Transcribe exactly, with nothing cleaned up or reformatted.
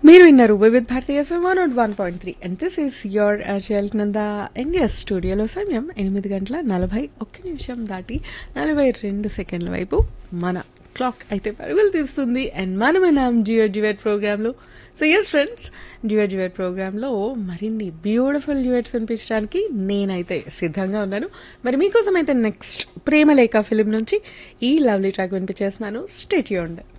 మీరు విన్నారు Vividh Bharati FM one not one point three and this is your అజల్ Nanda India స్టూడియోలో సమయం ఎనిమిది గంటల నలభై ఒక్క నిమిషం దాటి నలభై రెండు సెకండ్ల వైపు మన క్లాక్ అయితే పరుగులు తీస్తుంది అండ్ మనమనం జియో డ్యూయట్ ప్రోగ్రాంలో. So yes friends, duo duet ప్రోగ్రాంలో మరిన్ని బ్యూటిఫుల్ డ్యూయట్స్ వినిపించడానికి నేనైతే సిద్ధంగా ఉన్నాను. మరి మీకోసం అయితే నెక్స్ట్ ప్రేమలేఖ ఫిలిం నుంచి ఈ లవ్లీ ట్రాక్ వినిపించేస్తున్నాను. Stay tuned.